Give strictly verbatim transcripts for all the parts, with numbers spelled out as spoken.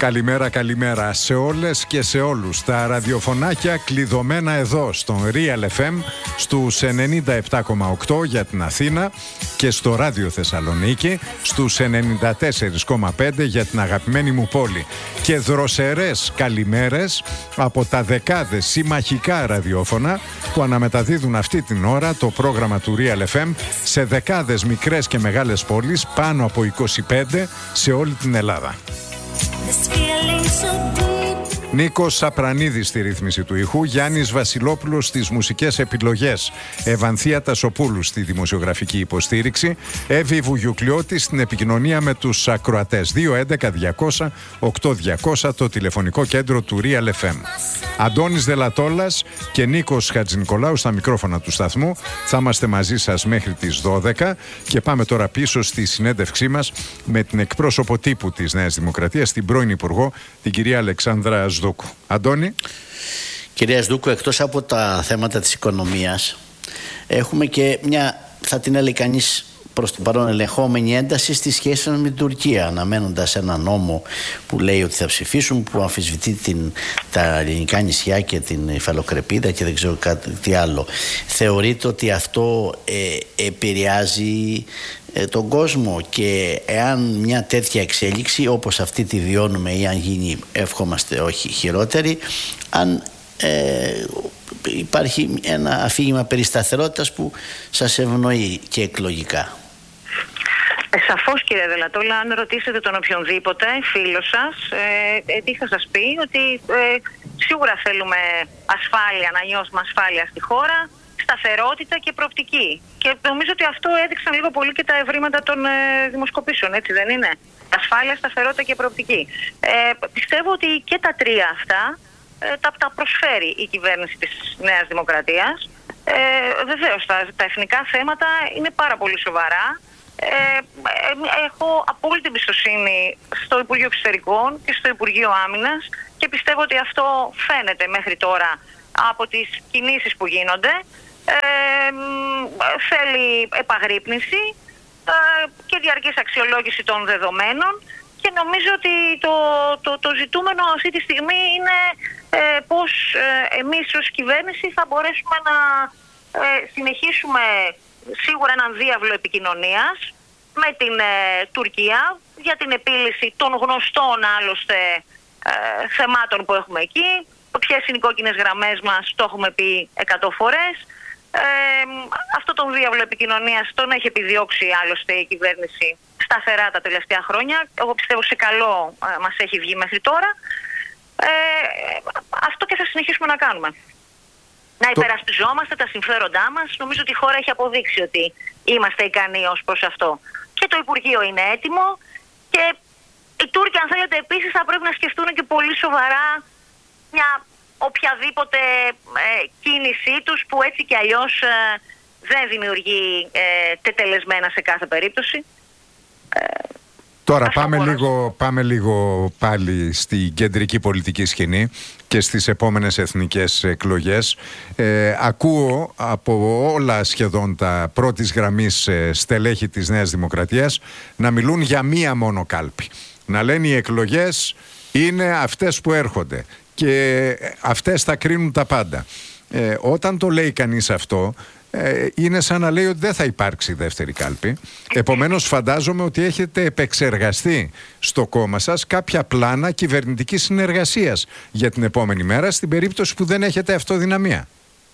Καλημέρα, καλημέρα σε όλες και σε όλους. Τα ραδιοφωνάκια κλειδωμένα εδώ στον Real εφ εμ στους ενενήντα επτά κόμμα οκτώ για την Αθήνα και στο Ράδιο Θεσσαλονίκη στους ενενήντα τέσσερα κόμμα πέντε για την αγαπημένη μου πόλη. Και δροσερές καλημέρες από τα δεκάδες συμμαχικά ραδιόφωνα που αναμεταδίδουν αυτή την ώρα το πρόγραμμα του Real εφ εμ σε δεκάδες μικρές και μεγάλες πόλεις, πάνω από είκοσι πέντε σε όλη την Ελλάδα. Νίκος Σαπρανίδης στη ρύθμιση του ήχου, Γιάννης Βασιλόπουλος στις μουσικές επιλογές, Ευανθία Τασοπούλου στη δημοσιογραφική υποστήριξη, Εύη Βουγιουκλιώτη στην επικοινωνία με τους ακροατές. Δύο έντεκα διακόσια οκτώ διακόσια το τηλεφωνικό κέντρο του Real εφ εμ. Αντώνης Δελατόλας και Νίκος Χατζηνικολάου στα μικρόφωνα του σταθμού. Θα είμαστε μαζί σας μέχρι τις δώδεκα και πάμε τώρα πίσω στη συνέντευξή μας με την εκπρόσωπο τύπου της Νέας Δημοκρατίας, την πρώην Υπουργό, την κυρία Αλεξάνδρα Σδούκου. Αντώνη. Κυρία Σδούκου, εκτός από τα θέματα της οικονομίας, έχουμε και μια, θα την έλεγε κανείς προς το παρόν, ελεγχόμενη ένταση στη σχέση με την Τουρκία, αναμένοντας ένα νόμο που λέει ότι θα ψηφίσουν, που αμφισβητεί την, τα ελληνικά νησιά και την υφαλοκρηπίδα και δεν ξέρω κάτι τι άλλο. Θεωρείτε ότι αυτό ε, επηρεάζει ε, τον κόσμο, και εάν μια τέτοια εξέλιξη όπως αυτή τη βιώνουμε, ή αν γίνει, εύχομαστε όχι χειρότερη, αν ε, υπάρχει ένα αφήγημα περισταθερότητας που σας ευνοεί και εκλογικά? Ε, σαφώς, κύριε Δελατόλα, αν ρωτήσετε τον οποιονδήποτε φίλο σας, ε, ε, τι θα σας πει? Ότι ε, σίγουρα θέλουμε ασφάλεια, να νιώσουμε ασφάλεια στη χώρα, σταθερότητα και προοπτική. Και νομίζω ότι αυτό έδειξαν λίγο πολύ και τα ευρήματα των ε, δημοσκοπήσεων, έτσι δεν είναι? Ασφάλεια, σταθερότητα και προοπτική. Ε, πιστεύω ότι και τα τρία αυτά ε, τα, τα προσφέρει η κυβέρνηση της Νέας Δημοκρατίας. Ε, βεβαίως, τα, τα εθνικά θέματα είναι πάρα πολύ σοβαρά. Ε, έχω απόλυτη εμπιστοσύνη στο Υπουργείο Εξωτερικών και στο Υπουργείο Άμυνας και πιστεύω ότι αυτό φαίνεται μέχρι τώρα από τις κινήσεις που γίνονται. Ε, θέλει επαγρύπνηση ε, και διαρκής αξιολόγηση των δεδομένων, και νομίζω ότι το, το, το ζητούμενο αυτή τη στιγμή είναι ε, πώς ε, εμείς ως κυβέρνηση θα μπορέσουμε να ε, συνεχίσουμε σίγουρα έναν διάβλο επικοινωνίας με την ε, Τουρκία για την επίλυση των γνωστών άλλωστε ε, θεμάτων που έχουμε εκεί. Ποιες είναι οι κόκκινες γραμμές μας, το έχουμε πει εκατό φορές. Ε, αυτό τον διάβλο επικοινωνίας τον έχει επιδιώξει άλλωστε η κυβέρνηση σταθερά τα τελευταία χρόνια. Εγώ πιστεύω σε καλό ε, μας έχει βγει μέχρι τώρα. Ε, αυτό και θα συνεχίσουμε να κάνουμε. Να υπερασπιζόμαστε τα συμφέροντά μας. Νομίζω ότι η χώρα έχει αποδείξει ότι είμαστε ικανοί ως προς αυτό. Και το Υπουργείο είναι έτοιμο, και οι Τούρκοι, αν θέλετε, επίσης θα πρέπει να σκεφτούν και πολύ σοβαρά μια οποιαδήποτε ε, κίνησή τους, που έτσι κι αλλιώς ε, δεν δημιουργεί ε, τετελεσμένα σε κάθε περίπτωση. Ε, Τώρα πάμε λίγο, πάμε λίγο πάλι στην κεντρική πολιτική σκηνή και στις επόμενες εθνικές εκλογές. Ε, ακούω από όλα σχεδόν τα πρώτης γραμμής στελέχη της Νέας Δημοκρατίας να μιλούν για μία μόνο κάλπη. Να λένε οι εκλογές είναι αυτές που έρχονται και αυτές θα κρίνουν τα πάντα. Ε, όταν το λέει κανείς αυτό, Ε, είναι σαν να λέει ότι δεν θα υπάρξει δεύτερη κάλπη. Επομένως φαντάζομαι ότι έχετε επεξεργαστεί στο κόμμα σας κάποια πλάνα κυβερνητικής συνεργασίας για την επόμενη μέρα, στην περίπτωση που δεν έχετε αυτοδυναμία.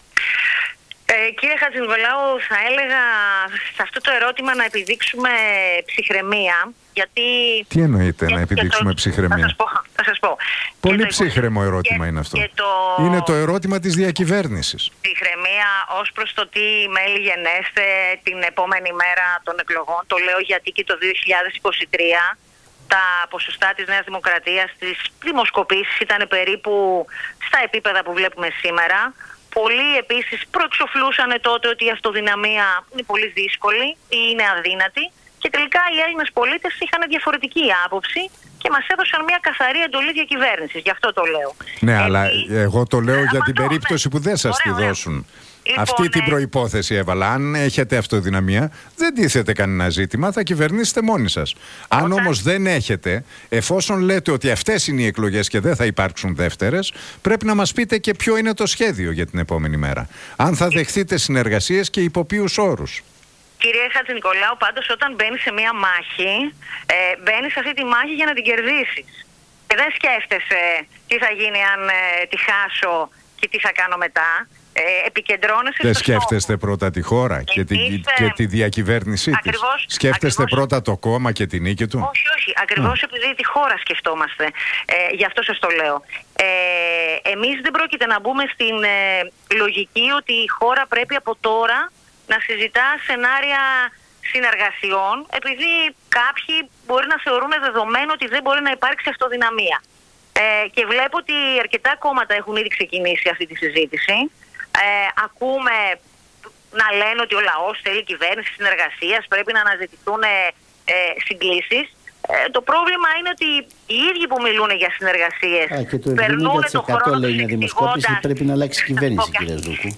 Ε, κύριε Χατζηνικολάου, θα έλεγα σε αυτό το ερώτημα να επιδείξουμε ψυχραιμία. Γιατί... Τι εννοείται να επιδείξουμε το... ψυχραιμία? Θα σας πω. Θα σας πω. Πολύ το... ψύχρεμο ερώτημα και... είναι αυτό. Και το... Είναι το ερώτημα της διακυβέρνησης. Ψυχραιμία ως προς το τι μέλη γενέστε την επόμενη μέρα των εκλογών. Το λέω γιατί και το δύο χιλιάδες είκοσι τρία τα ποσοστά της Νέας Δημοκρατίας στις δημοσκοπήσεις ήταν περίπου στα επίπεδα που βλέπουμε σήμερα. Πολλοί επίσης προεξοφλούσαν τότε ότι η αυτοδυναμία είναι πολύ δύσκολη ή είναι αδύνατη, και τελικά οι Έλληνες πολίτες είχαν διαφορετική άποψη και μας έδωσαν μια καθαρή εντολή διακυβέρνησης. Γι' αυτό το λέω. Ναι, Έτσι, αλλά εγώ το λέω για την το, περίπτωση ναι. που δεν σας Ωραία, τη ωραία. δώσουν. Λοιπόν, αυτή την ε... προϋπόθεση έβαλα. Αν έχετε αυτοδυναμία, δεν τίθεται κανένα ζήτημα, θα κυβερνήσετε μόνοι σας. Αν Όταν... όμως δεν έχετε, εφόσον λέτε ότι αυτές είναι οι εκλογές και δεν θα υπάρξουν δεύτερες, πρέπει να μας πείτε και ποιο είναι το σχέδιο για την επόμενη μέρα. Αν θα δεχτείτε συνεργασίες και υπό ποιους όρους. Κύριε Χατζηνικολάου, πάντως όταν μπαίνεις σε μία μάχη, ε, μπαίνεις σε αυτή τη μάχη για να την κερδίσεις. Και δεν σκέφτεσαι τι θα γίνει αν ε, τη χάσω και τι θα κάνω μετά. Ε, επικεντρώνεσαι δεν στο σκέφτεστε στόχο. πρώτα τη χώρα και, την, Εμείς, και τη διακυβέρνησή ακριβώς, της. Σκέφτεστε ακριβώς, πρώτα το κόμμα και τη νίκη του. Όχι, όχι. Ακριβώς επειδή τη χώρα σκεφτόμαστε. Ε, γι' αυτό σας το λέω. Ε, εμείς δεν πρόκειται να μπούμε στην ε, λογική ότι η χώρα πρέπει από τώρα να συζητά σενάρια συνεργασιών, επειδή κάποιοι μπορεί να θεωρούν δεδομένο ότι δεν μπορεί να υπάρξει αυτοδυναμία. Ε, και βλέπω ότι αρκετά κόμματα έχουν ήδη ξεκινήσει αυτή τη συζήτηση. Ε, ακούμε να λένε ότι ο λαός θέλει κυβέρνηση συνεργασίας, πρέπει να αναζητηθούν ε, ε, συγκλήσεις. Ε, το πρόβλημα είναι ότι οι ίδιοι που μιλούν για συνεργασίες περνούν το χρόνο τους εξηγώντας... Πρέπει να αλλάξει η κυβέρνηση, κύριε Δούκου.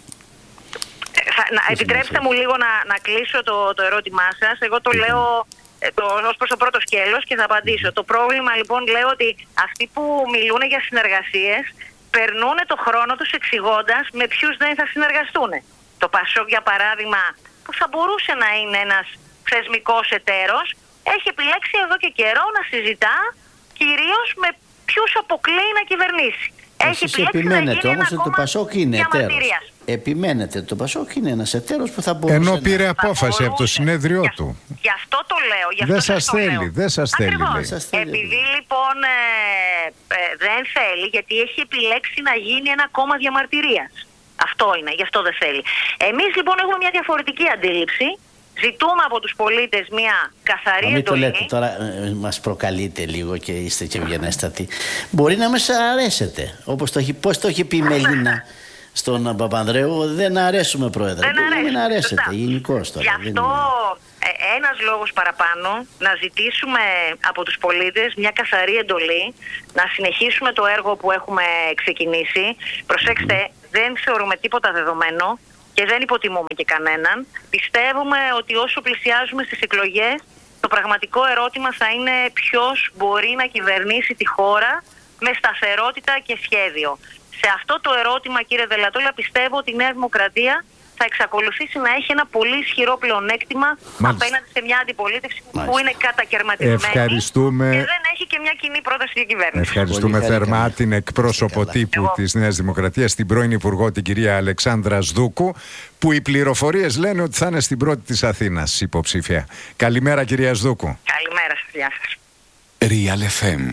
Να, επιτρέψτε μου λίγο να, να κλείσω το, το ερώτημά σας. Εγώ το λέω το, ως προς το πρώτο σκέλος και θα απαντήσω. Το πρόβλημα λοιπόν λέω ότι αυτοί που μιλούν για συνεργασίες περνούν το χρόνο τους εξηγώντας με ποιους δεν θα συνεργαστούν. Το ΠΑΣΟΚ για παράδειγμα, που θα μπορούσε να είναι ένας θεσμικός εταίρος, έχει επιλέξει εδώ και καιρό να συζητά κυρίως με ποιους αποκλείει να κυβερνήσει. Έχει Εσείς επιμένετε όμως ότι το ΠΑΣΟΚ είναι εταίρος. Επιμένετε, το ΠΑΣΟΚ είναι ένας εταίρος που θα μπορούσε. Ενώ πήρε να... απόφαση από το συνέδριό για, του. Γι' αυτό το λέω. Γι αυτό δεν σας το θέλει, λέω. δεν σας θέλει. Ακριβώς. Επειδή λοιπόν ε, ε, δεν θέλει, γιατί έχει επιλέξει να γίνει ένα κόμμα διαμαρτυρίας. Αυτό είναι, γι' αυτό δεν θέλει. Εμείς λοιπόν έχουμε μια διαφορετική αντίληψη. Ζητούμε από τους πολίτες μια καθαρή εντολή. Μην το λέτε τώρα, ε, μας προκαλείτε λίγο και είστε και ευγενέστατοι. Μπορεί να μας αρέσετε. Όπως το έχει, πώς το έχει πει η Μελίνα στον Παπανδρέου, δεν αρέσουμε, Πρόεδρε. Δεν αρέσει. Μην αρέσετε, γενικώς τώρα. Γι' αυτό ε, ένας λόγος παραπάνω να ζητήσουμε από τους πολίτες μια καθαρή εντολή, να συνεχίσουμε το έργο που έχουμε ξεκινήσει. Προσέξτε, mm. δεν θεωρούμε τίποτα δεδομένο. Και δεν υποτιμούμε και κανέναν. Πιστεύουμε ότι όσο πλησιάζουμε στις εκλογές, το πραγματικό ερώτημα θα είναι ποιος μπορεί να κυβερνήσει τη χώρα με σταθερότητα και σχέδιο. Σε αυτό το ερώτημα, κύριε Δελατόλα, πιστεύω ότι η Νέα Δημοκρατία θα εξακολουθήσει να έχει ένα πολύ ισχυρό πλεονέκτημα απέναντι σε μια αντιπολίτευση Μάλιστα. που είναι κατακαιρματισμένη Ευχαριστούμε. και δεν έχει και μια κοινή πρόταση για κυβέρνηση. Ευχαριστούμε θερμά την εκπρόσωπο τύπου Εγώ. της Νέας Δημοκρατίας, την πρώην Υπουργό, την κυρία Αλεξάνδρα Σδούκου, που οι πληροφορίες λένε ότι θα είναι στην πρώτη της Αθήνας υποψήφια. Καλημέρα, κυρία Σδούκου. Καλημέρα σας, γεια σας. Real εφ εμ